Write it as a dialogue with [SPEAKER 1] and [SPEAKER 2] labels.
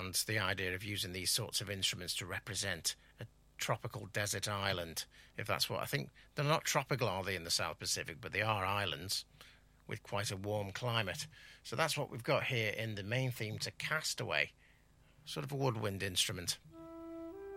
[SPEAKER 1] understand the idea of using these sorts of instruments to represent a tropical desert island, if that's what I think. They're not tropical, are they, in the South Pacific, but they are islands with quite a warm climate. So that's what we've got here in the main theme to Castaway, sort of a woodwind instrument.